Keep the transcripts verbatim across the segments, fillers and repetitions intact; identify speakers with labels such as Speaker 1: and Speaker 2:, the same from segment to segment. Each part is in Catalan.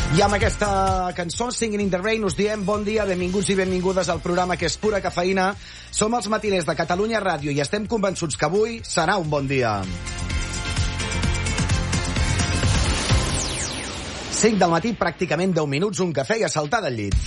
Speaker 1: I amb aquesta cançó, Singing in the Rain, us diem bon dia, benvinguts i benvingudes al programa que és pura cafeïna. Som els matiners de Catalunya Ràdio i estem convençuts que avui serà un bon dia. cinc del matí, pràcticament deu minuts, un cafè i a saltar del llit.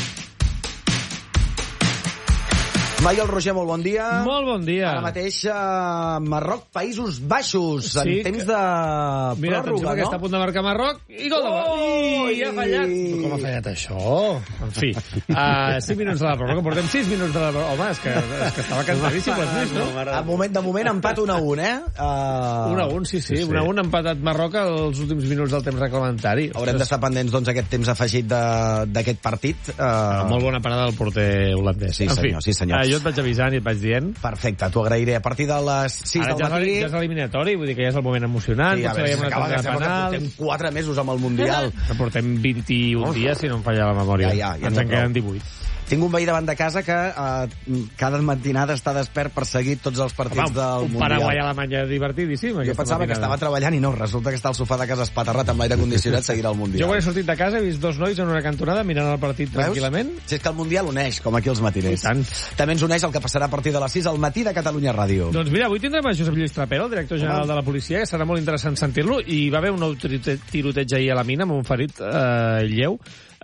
Speaker 1: Maiol Roger, molt bon dia.
Speaker 2: Molt bon dia.
Speaker 1: Ara mateix uh, Marroc, Països Baixos, sí, en temps de
Speaker 2: mira,
Speaker 1: pròrroga, no?
Speaker 2: Que està a punt de marcar Marroc i gol de Marroc. Oh, I ha fallat. I... Com ha fallat això? En fi, uh, cinc minuts de la pròrroga, portem sis minuts de la pròrroga. Home, és que, és que estava cantadíssim, ho has vist, no?
Speaker 1: A moment, de moment, empat un a un, eh? Uh...
Speaker 2: un a un, sí, sí. un a un, empatat Marroc als últims minuts del temps reglamentari.
Speaker 1: Haurem d'estar pendents, doncs, aquest temps afegit d'aquest partit. Uh...
Speaker 2: Molt bona parada del porter holandès.
Speaker 1: Sí, senyor,
Speaker 2: en fi,
Speaker 1: sí, senyor.
Speaker 2: Uh, jo et vaig avisant i et vaig dient.
Speaker 1: Perfecte, t'ho agrairé. A partir de les sis
Speaker 2: Ara
Speaker 1: del
Speaker 2: ja
Speaker 1: matí...
Speaker 2: Ja és l'eliminatori, vull dir que ja és el moment emocionant.
Speaker 1: Sí, a veure, s'acaba que sembla que portem quatre mesos amb el Mundial.
Speaker 2: Que portem vint-i-un oh. dies, si no em falla la memòria.
Speaker 1: Ja, ja, ja
Speaker 2: ens en queden divuit.
Speaker 1: Tinc un veí davant de casa que uh, cada matinada està despert per seguir tots els partits
Speaker 2: Home,
Speaker 1: del
Speaker 2: un
Speaker 1: Mundial.
Speaker 2: Paraguai-Alemanya divertidíssim.
Speaker 1: Jo pensava matinada. que estava treballant i no, resulta que està al sofà de casa espaterrat amb l'aire condicionat seguint el Mundial.
Speaker 2: Jo quan he sortit de casa he vist dos nois en una cantonada mirant el partit
Speaker 1: Veus?
Speaker 2: tranquil·lament.
Speaker 1: Si és que el Mundial uneix, com aquí els matiners.
Speaker 2: Tant.
Speaker 1: També ens uneix el que passarà a partir de les sis al matí de Catalunya Ràdio.
Speaker 2: Doncs mira, avui tindrem a Josep Lluís Trapero, el director general Home. de la policia, que serà molt interessant sentir-lo, i va haver un nou tiroteig ahir a la mina amb un ferit eh, lleu.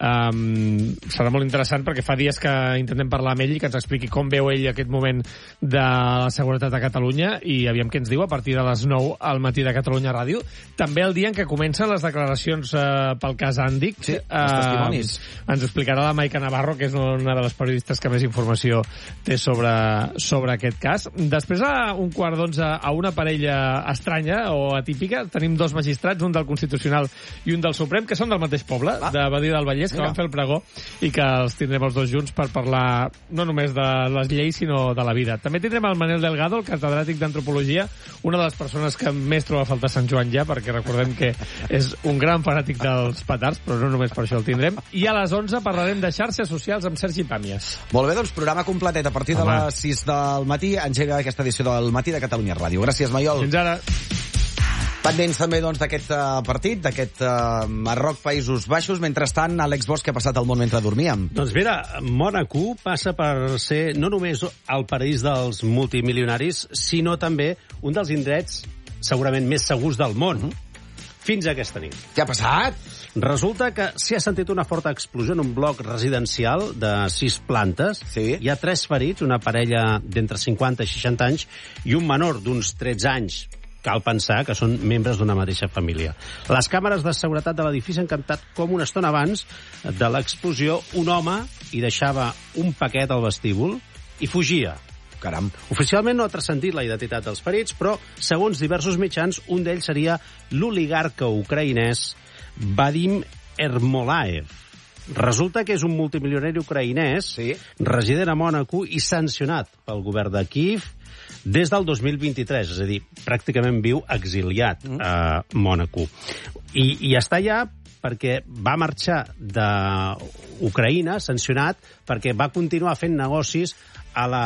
Speaker 2: Um, serà molt interessant perquè fa dies que intentem parlar amb ell i que ens expliqui com veu ell aquest moment de la seguretat a Catalunya i aviam què ens diu a partir de les nou al matí de Catalunya Ràdio. També el dia en què comencen les declaracions uh, pel cas Àndic.
Speaker 1: Sí, els uh, testimonis.
Speaker 2: Ens explicarà la Maica Navarro, que és una de les periodistes que més informació té sobre, sobre aquest cas. Després, a un quart d'onze, a una parella estranya o atípica, tenim dos magistrats, un del Constitucional i un del Suprem, que són del mateix poble, ah. de Badia del Vallès, que van fer el pregó i que els tindrem els dos junts per parlar no només de les lleis sinó de la vida. També tindrem el Manel Delgado, el catedràtic d'Antropologia, una de les persones que més troba a faltar Sant Joan ja, perquè recordem que és un gran fanàtic dels petards, però no només per això el tindrem. I a les onze parlarem de xarxes socials amb Sergi Pàmies.
Speaker 1: Molt bé, doncs programa completet a partir Home. de les sis del matí. Engega aquesta edició del Matí de Catalunya Ràdio. Gràcies, Maiol.
Speaker 2: Fins ara.
Speaker 1: Pendents també doncs, d'aquest uh, partit, d'aquest uh, Marroc-Països Baixos. Mentrestant, Àlex Bosch, què ha passat al món mentre dormíem?
Speaker 3: Doncs mira, Mònaco passa per ser no només el paradís dels multimilionaris, sinó també un dels indrets segurament més segurs del món. Fins aquesta nit.
Speaker 1: Què ha passat?
Speaker 3: Resulta que s'hi ha sentit una forta explosió en un bloc residencial de sis plantes.
Speaker 1: Sí.
Speaker 3: Hi ha tres ferits, una parella d'entre cinquanta i seixanta anys i un menor d'uns tretze anys. Cal pensar que són membres d'una mateixa família. Les càmeres de seguretat de l'edifici han captat com una estona abans de l'explosió un home hi deixava un paquet al vestíbul i fugia.
Speaker 1: Caram.
Speaker 3: Oficialment no ha transcendit la identitat dels ferits, però, segons diversos mitjans, un d'ells seria l'oligarca ucraïnès Vadim Ermolaev. Resulta que és un multimilionari ucraïnès,
Speaker 1: sí.
Speaker 3: resident a Mònaco i sancionat pel govern de Kíev des del dos mil vint-i-tres, és a dir, pràcticament viu exiliat mm. a Mònaco. I, I està allà perquè va marxar d'Ucraïna, sancionat, perquè va continuar fent negocis a la,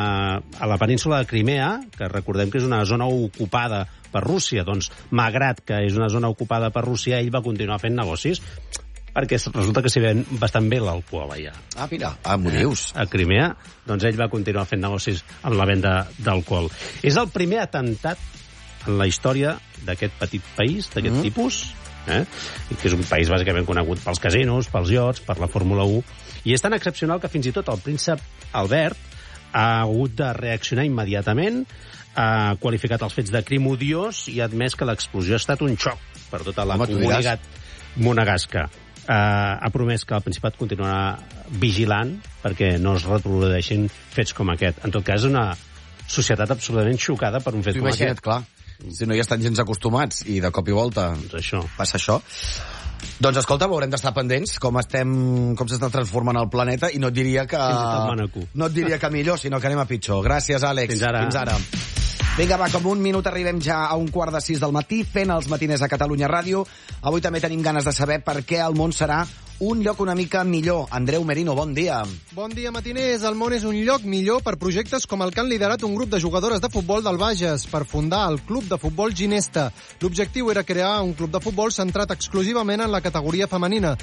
Speaker 3: a la península de Crimea, que recordem que és una zona ocupada per Rússia. Doncs, malgrat que és una zona ocupada per Rússia, ell va continuar fent negocis perquè resulta que s'hi ven bastant bé l'alcohol allà.
Speaker 1: Ah, mira, ah, m'ho dius.
Speaker 3: A Crimea, doncs ell va continuar fent negocis amb la venda d'alcohol. És el primer atemptat en la història d'aquest petit país, d'aquest mm. tipus, eh? que és un país bàsicament conegut pels casinos, pels iots, per la Fórmula u, i és tan excepcional que fins i tot el príncep Albert ha hagut de reaccionar immediatament, ha qualificat els fets de crim odiós i ha admès que l'explosió ha estat un xoc per tota la
Speaker 1: Home,
Speaker 3: comunitat monegasca. Uh, ha promès que el Principat continuarà vigilant perquè no es reprodueixin fets com aquest. En tot cas, és una societat absolutament xocada per un fet com
Speaker 1: Imagina't,
Speaker 3: aquest.
Speaker 1: clar. Si no hi estan gens acostumats i de cop i volta
Speaker 3: doncs això.
Speaker 1: passa això. Doncs escolta, haurem d'estar pendents com estem, com s'està transformant el planeta i no et diria que... No et diria que millor, sinó que anem a pitjor. Gràcies, Àlex.
Speaker 3: Fins ara.
Speaker 1: Fins ara. Vinga, va, com un minut arribem ja a un quart de sis del matí fent els matiners a Catalunya Ràdio. Avui també tenim ganes de saber per què el món serà un lloc una mica millor. Andreu Merino, bon dia.
Speaker 4: Bon dia, matiners. El món és un lloc millor per projectes com el que han liderat un grup de jugadores de futbol del Bages per fundar el Club de Futbol Ginesta. L'objectiu era crear un club de futbol centrat exclusivament en la categoria femenina.